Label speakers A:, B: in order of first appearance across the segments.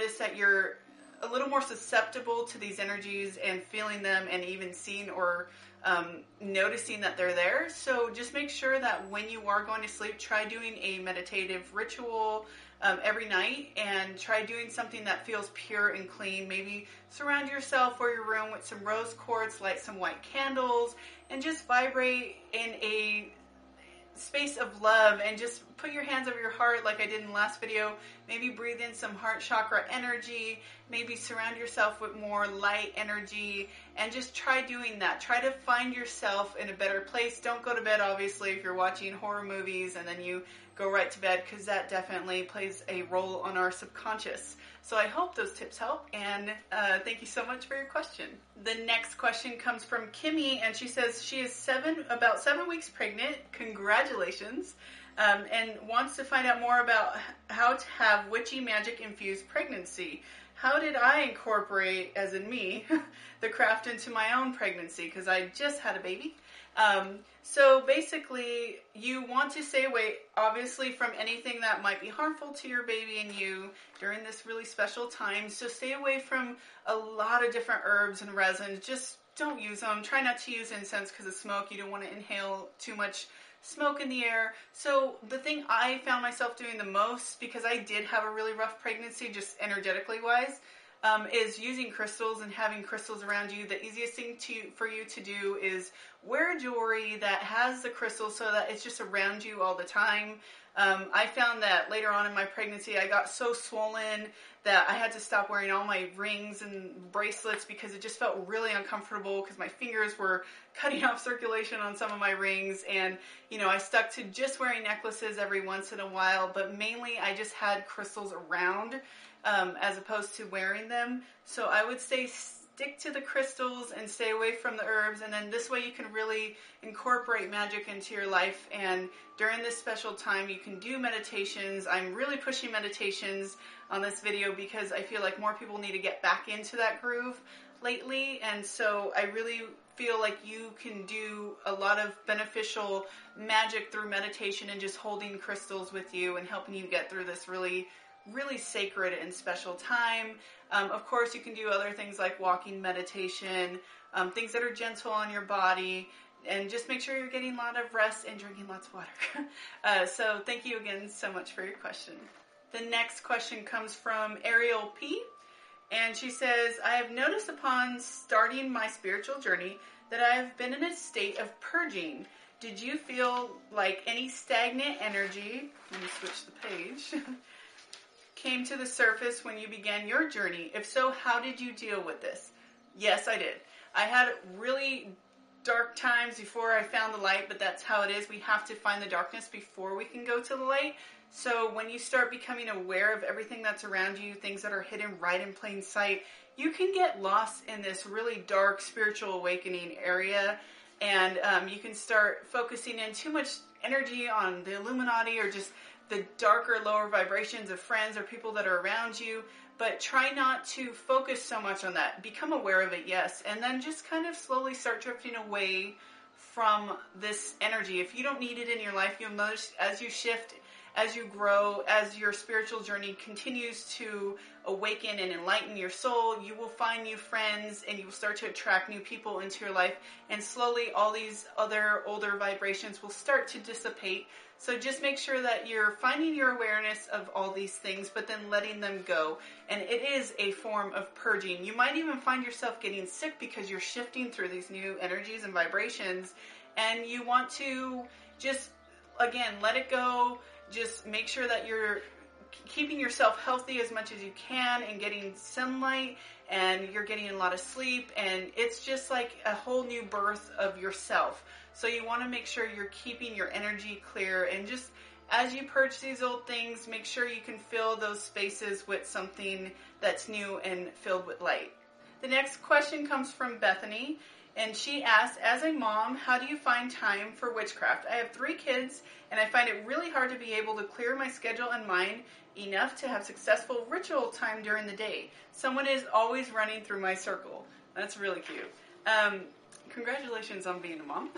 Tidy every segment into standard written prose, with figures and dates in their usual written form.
A: notice that you're a little more susceptible to these energies and feeling them and even seeing or noticing that they're there. So just make sure that when you are going to sleep, try doing a meditative ritual every night, and try doing something that feels pure and clean. Maybe surround yourself or your room with some rose quartz, light some white candles, and just vibrate in a space of love, and just put your hands over your heart like I did in the last video. Maybe breathe in some heart chakra energy, maybe surround yourself with more light energy, and just try doing that. Try to find yourself in a better place. Don't go to bed, obviously, if you're watching horror movies and then you go right to bed, because that definitely plays a role on our subconscious. So I hope those tips help, and thank you so much for your question. The next question comes from Kimmy, and she says she is about 7 weeks pregnant. Congratulations. And wants to find out more about how to have witchy magic infused pregnancy. How did I incorporate, as in me, the craft into my own pregnancy? Because I just had a baby. So basically, you want to stay away, obviously, from anything that might be harmful to your baby and you during this really special time. So stay away from a lot of different herbs and resins. Just don't use them. Try not to use incense because of smoke. You don't want to inhale too much smoke in the air. So the thing I found myself doing the most, because I did have a really rough pregnancy, just energetically wise, is using crystals and having crystals around you. The easiest thing for you to do is wear jewelry that has the crystals so that it's just around you all the time. I found that later on in my pregnancy, I got so swollen that I had to stop wearing all my rings and bracelets because it just felt really uncomfortable because my fingers were cutting off circulation on some of my rings. And, I stuck to just wearing necklaces every once in a while, but mainly I just had crystals around as opposed to wearing them. So I would stick to the crystals and stay away from the herbs, and then this way you can really incorporate magic into your life. And during this special time you can do meditations. I'm really pushing meditations on this video because I feel like more people need to get back into that groove lately, and so I really feel like you can do a lot of beneficial magic through meditation and just holding crystals with you and helping you get through this really sacred and special time. Of course, you can do other things like walking meditation, things that are gentle on your body, and just make sure you're getting a lot of rest and drinking lots of water. So thank you again so much for your question. The next question comes from Ariel P. And she says, I have noticed upon starting my spiritual journey that I have been in a state of purging. Did you feel like any stagnant energy, let me switch the page, came to the surface when you began your journey? If so, how did you deal with this? Yes, I did. I had really dark times before I found the light, but that's how it is. We have to find the darkness before we can go to the light. So when you start becoming aware of everything that's around you, things that are hidden right in plain sight, you can get lost in this really dark spiritual awakening area, and you can start focusing in too much energy on the Illuminati or just the darker, lower vibrations of friends or people that are around you. But try not to focus so much on that. Become aware of it, yes, and then just kind of slowly start drifting away from this energy. If you don't need it in your life, you'll notice as you shift, as you grow, as your spiritual journey continues to awaken and enlighten your soul, you will find new friends and you will start to attract new people into your life. And slowly all these other older vibrations will start to dissipate. So just make sure that you're finding your awareness of all these things, but then letting them go. And it is a form of purging. You might even find yourself getting sick because you're shifting through these new energies and vibrations. And you want to just, again, let it go. Just make sure that you're keeping yourself healthy as much as you can and getting sunlight and you're getting a lot of sleep. And it's just like a whole new birth of yourself. So you want to make sure you're keeping your energy clear, and just as you purge these old things, make sure you can fill those spaces with something that's new and filled with light. The next question comes from Bethany, and she asks, as a mom, how do you find time for witchcraft? I have 3 kids, and I find it really hard to be able to clear my schedule and mind enough to have successful ritual time during the day. Someone is always running through my circle. That's really cute. congratulations on being a mom.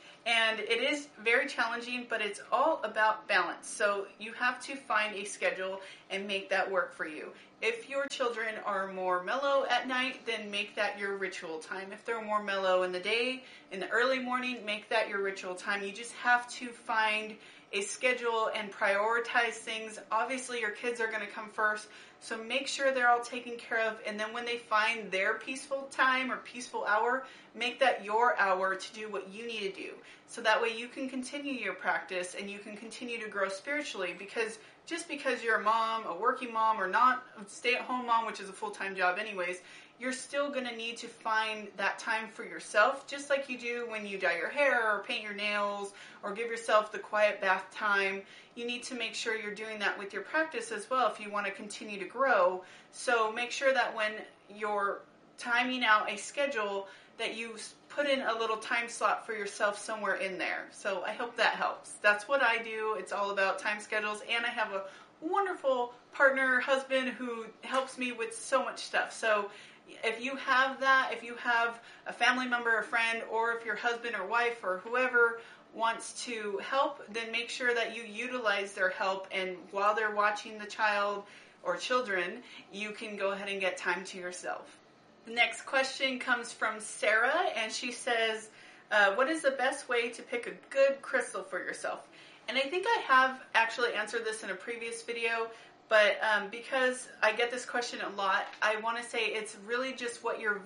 A: And it is very challenging, but it's all about balance. So you have to find a schedule and make that work for you. If your children are more mellow at night, then make that your ritual time. If they're more mellow in the day, in the early morning, make that your ritual time. You just have to find a schedule and prioritize things. Obviously, your kids are going to come first, so make sure they're all taken care of. And then when they find their peaceful time or peaceful hour, make that your hour to do what you need to do. So that way you can continue your practice and you can continue to grow spiritually. Because just because you're a mom, a working mom, or not a stay-at-home mom, which is a full-time job anyways, you're still going to need to find that time for yourself, just like you do when you dye your hair or paint your nails or give yourself the quiet bath time. You need to make sure you're doing that with your practice as well if you want to continue to grow. So make sure that when you're timing out a schedule, that you put in a little time slot for yourself somewhere in there. So I hope that helps. That's what I do. It's all about time schedules, and I have a wonderful partner, husband, who helps me with so much stuff. So if you have that, if you have a family member, a friend, or if your husband or wife or whoever wants to help, then make sure that you utilize their help, and while they're watching the child or children, you can go ahead and get time to yourself. The next question comes from Sarah, and she says, what is the best way to pick a good crystal for yourself? And I think I have actually answered this in a previous video, but because I get this question a lot, I want to say it's really just what you're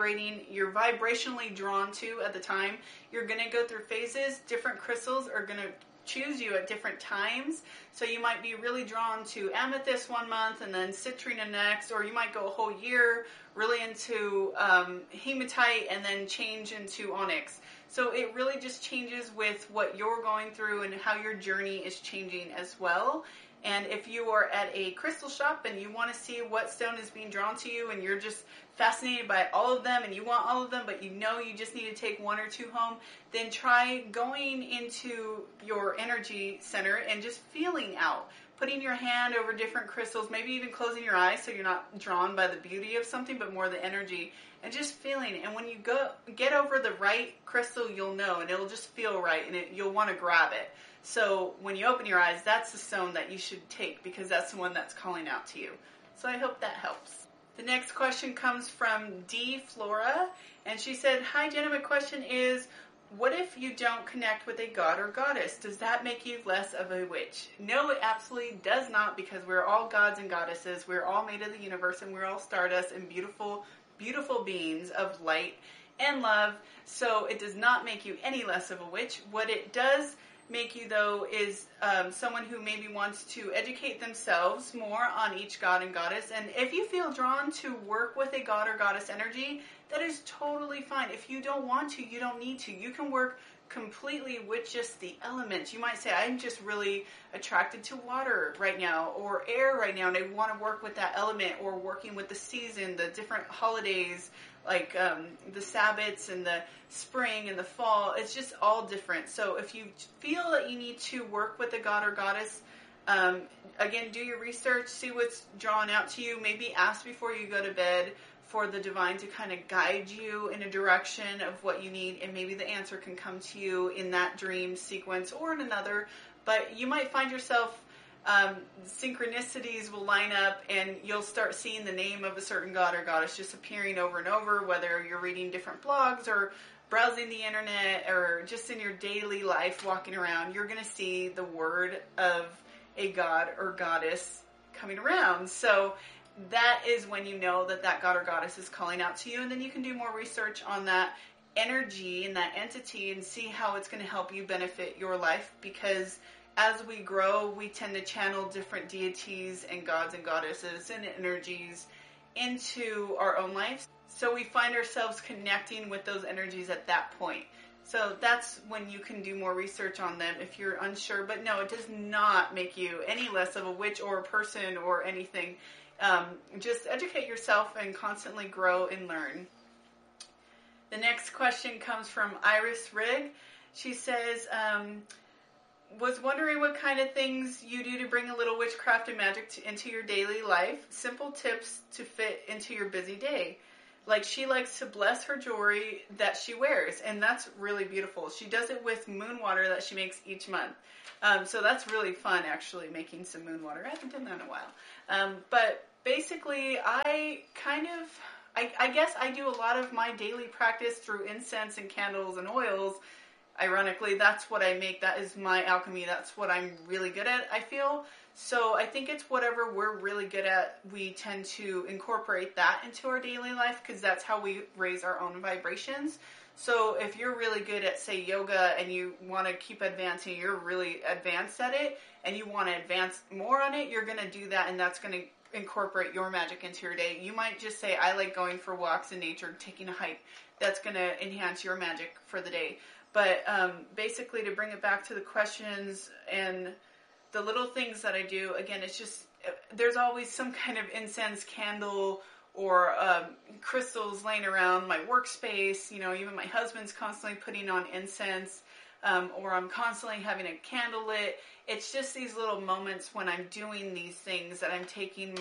A: vibrationally drawn to at the time. You're going to go through phases. Different crystals are going to choose you at different times. So you might be really drawn to amethyst one month and then citrine next, or you might go a whole year really into hematite and then change into onyx. So it really just changes with what you're going through and how your journey is changing as well. And if you are at a crystal shop and you want to see what stone is being drawn to you and you're just fascinated by all of them and you want all of them, but you know you just need to take one or two home, then try going into your energy center and just feeling out. Putting your hand over different crystals, maybe even closing your eyes so you're not drawn by the beauty of something, but more the energy, and just feeling. And when you get over the right crystal, you'll know, and it'll just feel right, and you'll want to grab it. So when you open your eyes, that's the stone that you should take, because that's the one that's calling out to you. So I hope that helps. The next question comes from D. Flora, and she said, "Hi Jenna, my question is, what if you don't connect with a god or goddess? Does that make you less of a witch?" No, it absolutely does not, because we're all gods and goddesses. We're all made of the universe, and we're all stardust and beautiful, beautiful beings of light and love. So it does not make you any less of a witch. What it does make you, though, is someone who maybe wants to educate themselves more on each god and goddess. And if you feel drawn to work with a god or goddess energy, that is totally fine. If you don't want to, you don't need to. You can work completely with just the elements. You might say, I'm just really attracted to water right now or air right now, and I want to work with that element, or working with the season, the different holidays, like the Sabbats and the spring and the fall. It's just all different. So if you feel that you need to work with a god or goddess, again, do your research, see what's drawn out to you. Maybe ask before you go to bed for the divine to kind of guide you in a direction of what you need, and maybe the answer can come to you in that dream sequence or in another. But you might find yourself, synchronicities will line up, and you'll start seeing the name of a certain god or goddess just appearing over and over, whether you're reading different blogs or browsing the internet or just in your daily life walking around. You're going to see the word of a god or goddess coming around. So that is when you know that that god or goddess is calling out to you, and then you can do more research on that energy and that entity and see how it's going to help you benefit your life, because as we grow, we tend to channel different deities and gods and goddesses and energies into our own lives. So we find ourselves connecting with those energies at that point. So that's when you can do more research on them if you're unsure. But no, it does not make you any less of a witch or a person or anything. Just educate yourself and constantly grow and learn. The next question comes from Iris Rigg. She says, was wondering what kind of things you do to bring a little witchcraft and magic into your daily life. Simple tips to fit into your busy day. Like, she likes to bless her jewelry that she wears, and that's really beautiful. She does it with moon water that she makes each month. So that's really fun, actually, making some moon water. I haven't done that in a while. But basically, I guess I do a lot of my daily practice through incense and candles and oils. Ironically, that's what I make. That is my alchemy. That's what I'm really good at, I feel. So I think it's whatever we're really good at, we tend to incorporate that into our daily life, because that's how we raise our own vibrations. So if you're really good at, say, yoga, and you want to keep advancing, you're really advanced at it, and you want to advance more on it, you're going to do that, and that's going to incorporate your magic into your day. You might just say, I like going for walks in nature, taking a hike. That's going to enhance your magic for the day. But basically, to bring it back to the questions and the little things that I do, again, it's just, there's always some kind of incense, candle, or crystals laying around my workspace. You know, even my husband's constantly putting on incense, or I'm constantly having a candle lit. It's just these little moments when I'm doing these things that I'm taking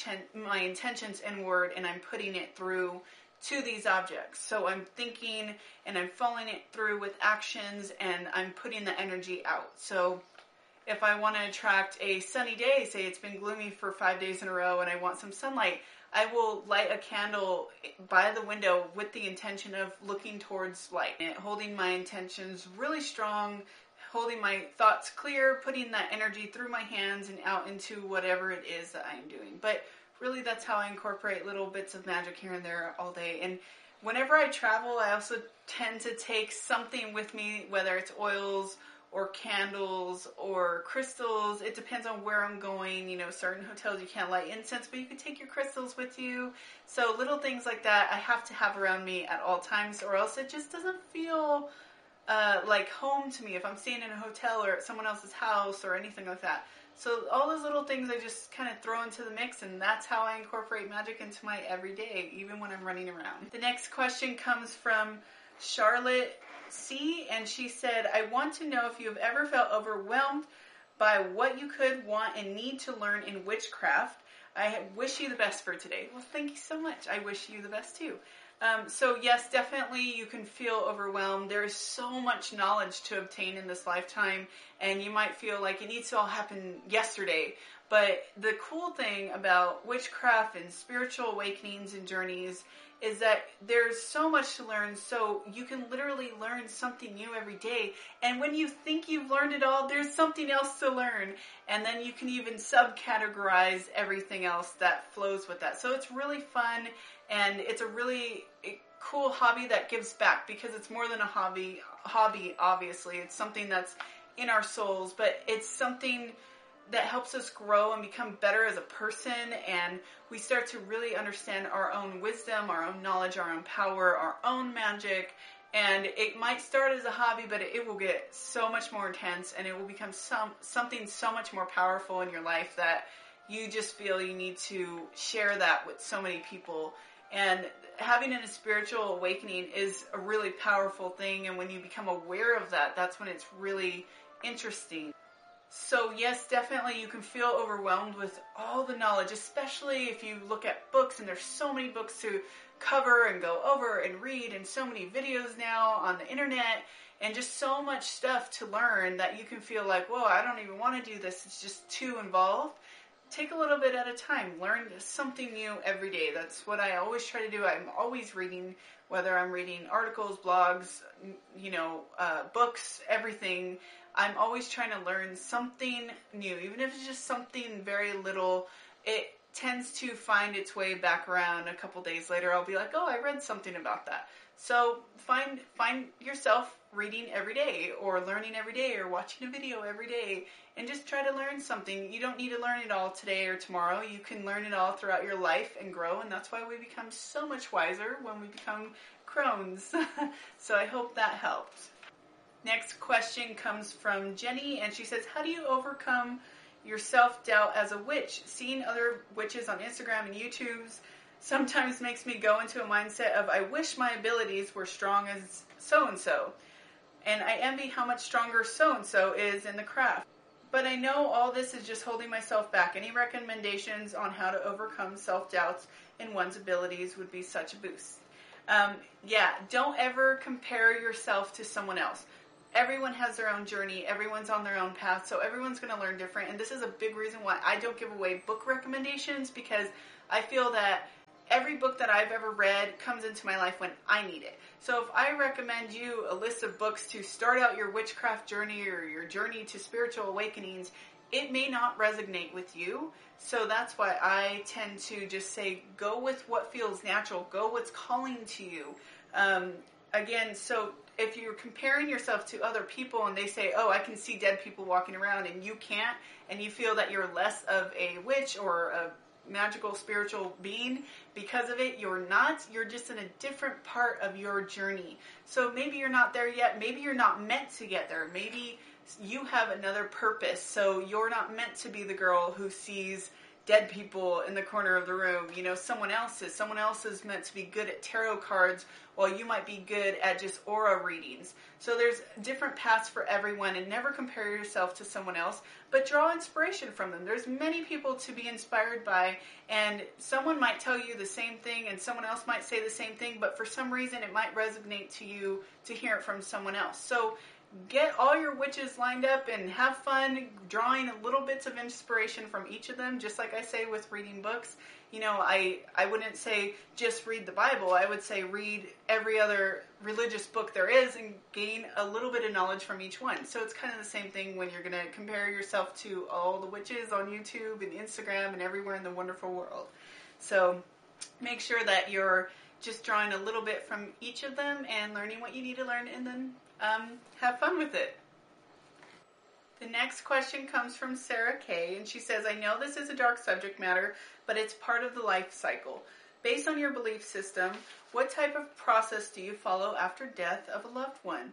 A: my intentions inward, and I'm putting it through to these objects. So I'm thinking and I'm following it through with actions, and I'm putting the energy out. So if I want to attract a sunny day, say it's been gloomy for 5 days in a row and I want some sunlight, I will light a candle by the window with the intention of looking towards light, and holding my intentions really strong, holding my thoughts clear, putting that energy through my hands and out into whatever it is that I'm doing. But really, that's how I incorporate little bits of magic here and there all day. And whenever I travel, I also tend to take something with me, whether it's oils or candles or crystals. It depends on where I'm going. You know, certain hotels you can't light incense, but you can take your crystals with you. So little things like that I have to have around me at all times, or else it just doesn't feel like home to me if I'm staying in a hotel or at someone else's house or anything like that. So all those little things I just kind of throw into the mix, and that's how I incorporate magic into my everyday, even when I'm running around. The next question comes from Charlotte C, and she said, I want to know if you have ever felt overwhelmed by what you could want and need to learn in witchcraft. I wish you the best for today. Well, thank you so much. I wish you the best too. So yes, definitely you can feel overwhelmed. There is so much knowledge to obtain in this lifetime, and you might feel like it needs to all happen yesterday. But the cool thing about witchcraft and spiritual awakenings and journeys is that there's so much to learn, so you can literally learn something new every day. And when you think you've learned it all, there's something else to learn. And then you can even subcategorize everything else that flows with that. So it's really fun, and it's a really cool hobby that gives back, because it's more than a hobby, obviously. It's something that's in our souls, but it's something that helps us grow and become better as a person, and we start to really understand our own wisdom, our own knowledge, our own power, our own magic. And it might start as a hobby, but it will get so much more intense, and it will become something so much more powerful in your life that you just feel you need to share that with so many people. And having a spiritual awakening is a really powerful thing, and when you become aware of that, that's when it's really interesting. So yes, definitely you can feel overwhelmed with all the knowledge, especially if you look at books, and there's so many books to cover and go over and read, and so many videos now on the internet, and just so much stuff to learn that you can feel like, whoa, I don't even want to do this. It's just too involved. Take a little bit at a time. Learn something new every day. That's what I always try to do. I'm always reading, whether I'm reading articles, blogs, books, everything. I'm always trying to learn something new. Even if it's just something very little, it tends to find its way back around a couple days later. I'll be like, oh, I read something about that. So find yourself reading every day, or learning every day, or watching a video every day, and just try to learn something. You don't need to learn it all today or tomorrow. You can learn it all throughout your life and grow, and that's why we become so much wiser when we become crones. So I hope that helped. Next question comes from Jenny, and she says, how do you overcome your self-doubt as a witch? Seeing other witches on Instagram and YouTube sometimes makes me go into a mindset of, I wish my abilities were strong as so-and-so, and I envy how much stronger so-and-so is in the craft. But I know all this is just holding myself back. Any recommendations on how to overcome self-doubts in one's abilities would be such a boost. Don't ever compare yourself to someone else. Everyone has their own journey. Everyone's on their own path. So everyone's going to learn different. And this is a big reason why I don't give away book recommendations, because I feel that every book that I've ever read comes into my life when I need it. So if I recommend you a list of books to start out your witchcraft journey or your journey to spiritual awakenings, it may not resonate with you. So that's why I tend to just say, go with what feels natural. Go what's calling to you. So if you're comparing yourself to other people and they say, oh, I can see dead people walking around and you can't, and you feel that you're less of a witch or a magical spiritual being because of it, you're not. You're just in a different part of your journey. So maybe you're not there yet. Maybe you're not meant to get there. Maybe you have another purpose. So you're not meant to be the girl who sees dead people in the corner of the room. Someone else is. Someone else is meant to be good at tarot cards, while you might be good at just aura readings. So there's different paths for everyone, and never compare yourself to someone else, but draw inspiration from them. There's many people to be inspired by, and someone might tell you the same thing, and someone else might say the same thing, but for some reason it might resonate to you to hear it from someone else. So get all your witches lined up and have fun drawing little bits of inspiration from each of them, just like I say with reading books. I wouldn't say just read the Bible. I would say read every other religious book there is and gain a little bit of knowledge from each one. So it's kind of the same thing when you're going to compare yourself to all the witches on YouTube and Instagram and everywhere in the wonderful world. So make sure that you're just drawing a little bit from each of them and learning what you need to learn, and then have fun with it. The next question comes from Sarah Kay, and she says, I know this is a dark subject matter, but it's part of the life cycle. Based on your belief system, what type of process do you follow after death of a loved one?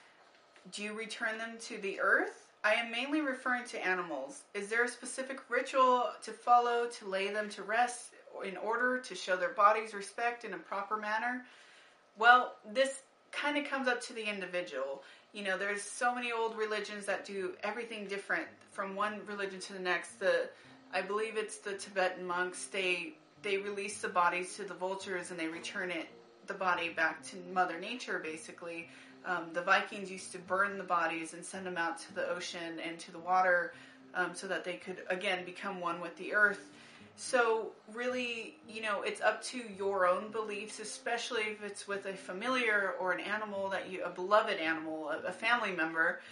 A: Do you return them to the earth? I am mainly referring to animals. Is there a specific ritual to follow to lay them to rest in order to show their bodies respect in a proper manner? Well, this kind of comes up to the individual. There's so many old religions that do everything different from one religion to the next. I believe it's the Tibetan monks. They release the bodies to the vultures and they return the body back to Mother Nature, basically. The Vikings used to burn the bodies and send them out to the ocean and to the water so that they could, again, become one with the earth. So really, it's up to your own beliefs, especially if it's with a familiar or an animal a beloved animal, a family member.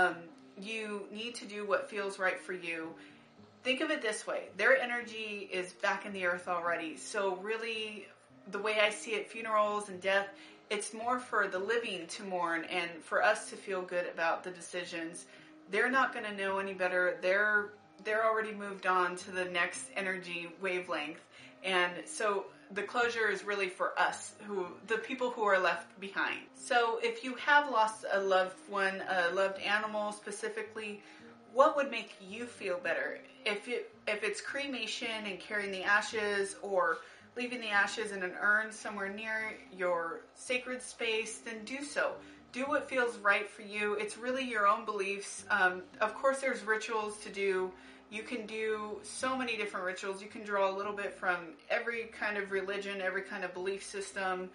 A: You need to do what feels right for you. Think of it this way. Their energy is back in the earth already. So really, the way I see it, funerals and death, it's more for the living to mourn and for us to feel good about the decisions. They're not going to know any better. They're already moved on to the next energy wavelength. And so the closure is really for us, the people who are left behind. So if you have lost a loved one, a loved animal specifically, what would make you feel better? If it's cremation and carrying the ashes, or leaving the ashes in an urn somewhere near your sacred space, then do so. Do what feels right for you. It's really your own beliefs. Of course, there's rituals to do. You can do so many different rituals. You can draw a little bit from every kind of religion, every kind of belief system.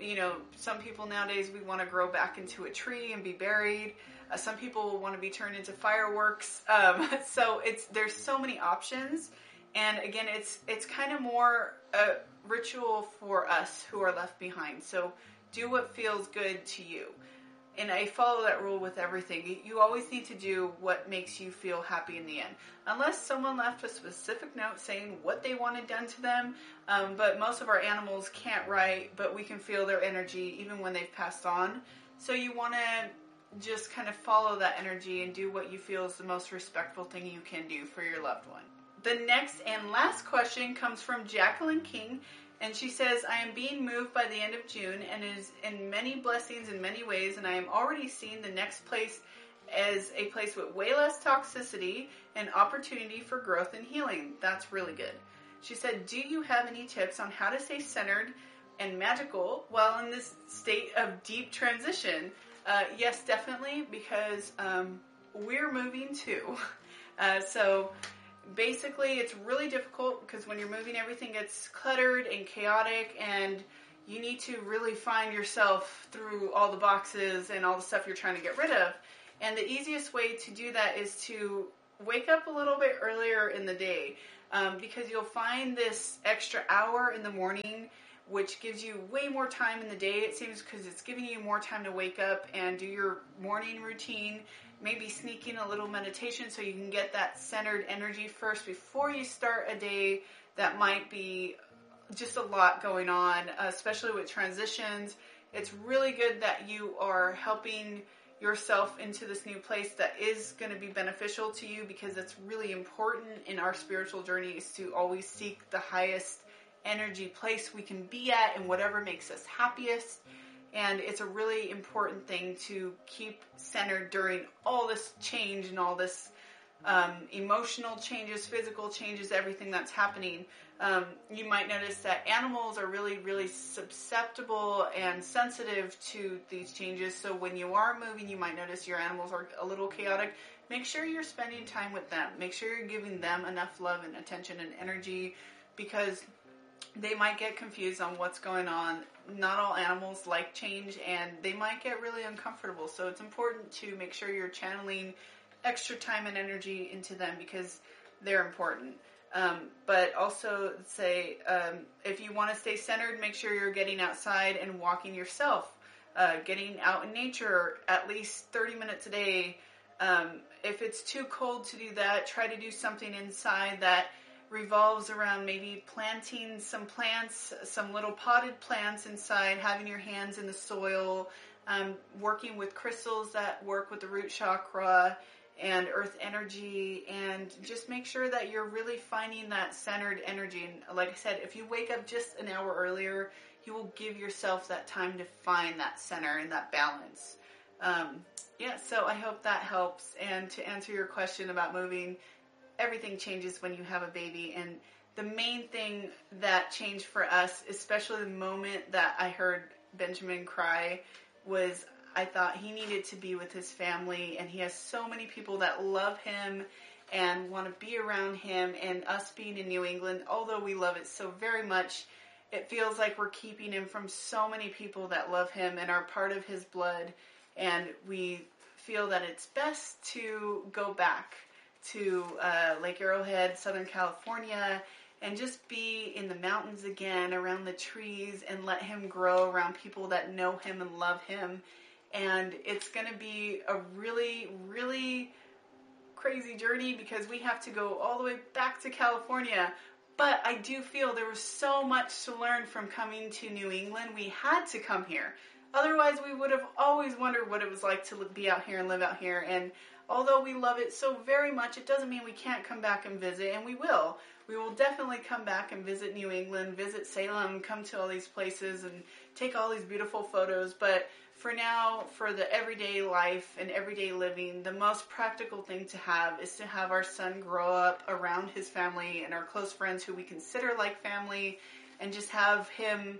A: Some people nowadays, we want to grow back into a tree and be buried. Some people want to be turned into fireworks. So there's so many options. And again, it's kind of more a ritual for us who are left behind. So do what feels good to you. And I follow that rule with everything. You always need to do what makes you feel happy in the end. Unless someone left a specific note saying what they wanted done to them. But most of our animals can't write, but we can feel their energy even when they've passed on. So you want to just kind of follow that energy and do what you feel is the most respectful thing you can do for your loved one. The next and last question comes from Jacqueline King. And she says, I am being moved by the end of June and is in many blessings in many ways, and I am already seeing the next place as a place with way less toxicity and opportunity for growth and healing. That's really good. She said, do you have any tips on how to stay centered and magical while in this state of deep transition? Yes, definitely, because we're moving too. So basically, it's really difficult because when you're moving, everything gets cluttered and chaotic, and you need to really find yourself through all the boxes and all the stuff you're trying to get rid of. And the easiest way to do that is to wake up a little bit earlier in the day, because you'll find this extra hour in the morning, which gives you way more time in the day, it seems, because it's giving you more time to wake up and do your morning routine, maybe sneak in a little meditation so you can get that centered energy first before you start a day that might be just a lot going on, especially with transitions. It's really good that you are helping yourself into this new place that is going to be beneficial to you, because it's really important in our spiritual journey is to always seek the highest energy place we can be at and whatever makes us happiest. And it's a really important thing to keep centered during all this change and all this emotional changes, physical changes, everything that's happening. You might notice that animals are really, really susceptible and sensitive to these changes. So when you are moving, you might notice your animals are a little chaotic. Make sure you're spending time with them. Make sure you're giving them enough love and attention and energy, because they might get confused on what's going on. Not all animals like change, and they might get really uncomfortable. So it's important to make sure you're channeling extra time and energy into them, because they're important. But also say, if you want to stay centered, make sure you're getting outside and walking yourself. Getting out in nature at least 30 minutes a day. If it's too cold to do that, try to do something inside that revolves around maybe planting some plants, some little potted plants inside, having your hands in the soil, working with crystals that work with the root chakra and earth energy, and just make sure that you're really finding that centered energy. And like I said, if you wake up just an hour earlier, you will give yourself that time to find that center and that balance. So I hope that helps. And to answer your question about moving, everything changes when you have a baby. And the main thing that changed for us, especially the moment that I heard Benjamin cry, was I thought he needed to be with his family, and he has so many people that love him and want to be around him. And us being in New England, although we love it so very much, it feels like we're keeping him from so many people that love him and are part of his blood. And we feel that it's best to go back to Lake Arrowhead, Southern California, and just be in the mountains again, around the trees, and let him grow around people that know him and love him. And it's going to be a really, really crazy journey, because we have to go all the way back to California. But I do feel there was so much to learn from coming to New England. We had to come here. Otherwise, we would have always wondered what it was like to be out here and live out here. And although we love it so very much, it doesn't mean we can't come back and visit, and we will. We will definitely come back and visit New England, visit Salem, come to all these places and take all these beautiful photos. But for now, for the everyday life and everyday living, the most practical thing to have is to have our son grow up around his family and our close friends who we consider like family, and just have him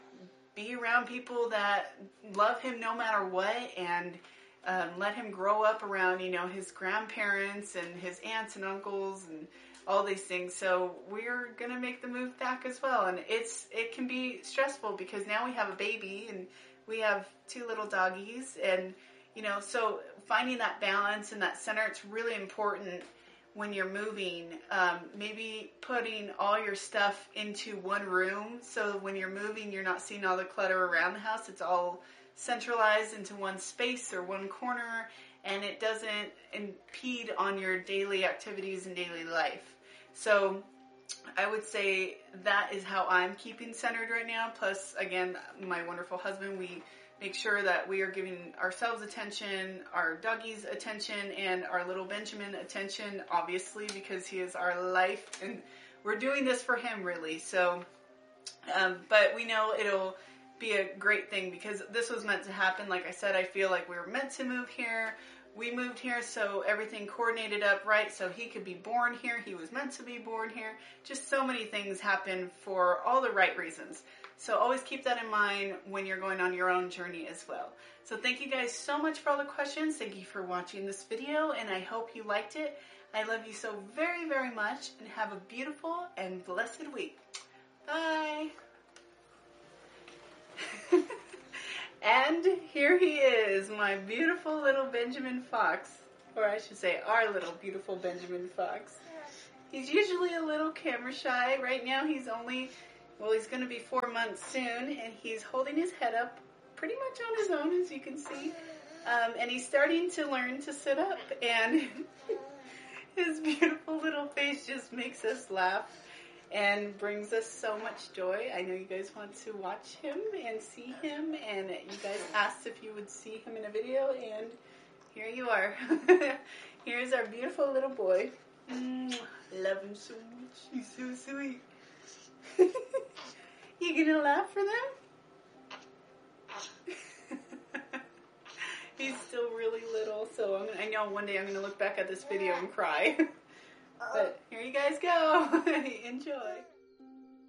A: be around people that love him no matter what, and let him grow up around, his grandparents and his aunts and uncles and all these things. So we're going to make the move back as well. And it can be stressful, because now we have a baby and we have 2 little doggies. And, so finding that balance and that center, it's really important when you're moving. Maybe putting all your stuff into one room, so when you're moving, you're not seeing all the clutter around the house. It's all centralized into one space or one corner, and it doesn't impede on your daily activities and daily life. So I would say that is how I'm keeping centered right now. Plus, again, my wonderful husband, we make sure that we are giving ourselves attention, our doggies attention, and our little Benjamin attention, obviously, because he is our life, and we're doing this for him, really. So, but we know it'll be a great thing, because this was meant to happen. Like I said, I feel like we were meant to move here. We moved here, so everything coordinated up right, so he could be born here. He was meant to be born here. Just so many things happen for all the right reasons. So always keep that in mind when you're going on your own journey as well. So thank you guys so much for all the questions. Thank you for watching this video, and I hope you liked it. I love you so very, very much, and have a beautiful and blessed week. Bye. And here he is, my beautiful little Benjamin Fox. Or I should say, our little beautiful Benjamin Fox. He's usually a little camera shy. Right now he's he's going to be 4 months soon, and he's holding his head up pretty much on his own, as you can see. And he's starting to learn to sit up, and his beautiful little face just makes us laugh and brings us so much joy. I know you guys want to watch him and see him, and you guys asked if you would see him in a video, and here you are. Here's our beautiful little boy. Love him so much. He's so sweet. You gonna laugh for them? He's still really little, so I know one day I'm gonna look back at this video and cry. But here you guys go. Enjoy.